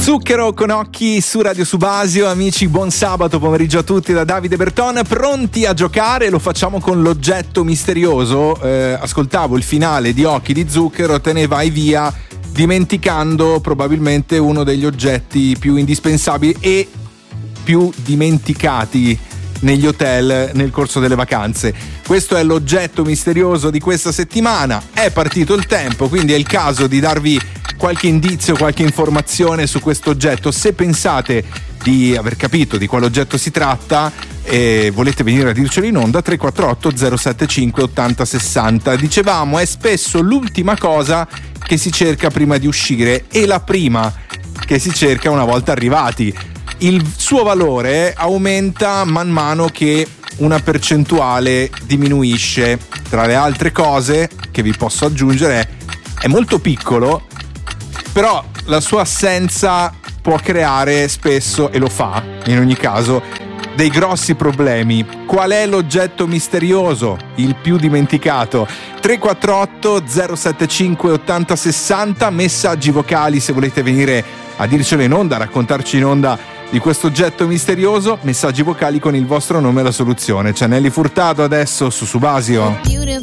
Zucchero con occhi su Radio Subasio. Amici, buon sabato pomeriggio a tutti da Davide Berton, pronti a giocare. Lo facciamo con l'oggetto misterioso. Ascoltavo il finale di Occhi di Zucchero, te ne vai via dimenticando probabilmente uno degli oggetti più indispensabili e più dimenticati negli hotel nel corso delle vacanze. Questo è l'oggetto misterioso di questa settimana. È partito il tempo, quindi è il caso di darvi qualche indizio, qualche informazione su questo oggetto. Se pensate di aver capito di quale oggetto si tratta e volete venire a dircelo in onda, 348 075 80 60. Dicevamo, è spesso l'ultima cosa che si cerca prima di uscire e la prima che si cerca una volta arrivati. Il suo valore aumenta man mano che una percentuale diminuisce. Tra le altre cose che vi posso aggiungere è molto piccolo, però la sua assenza può creare spesso, e lo fa in ogni caso, dei grossi problemi. Qual è l'oggetto misterioso, il più dimenticato? 348 075 80 60, messaggi vocali se volete venire a dircelo in onda, a raccontarci in onda di questo oggetto misterioso, messaggi vocali con il vostro nome e la soluzione. C'è Nelly Furtado adesso su Subasio.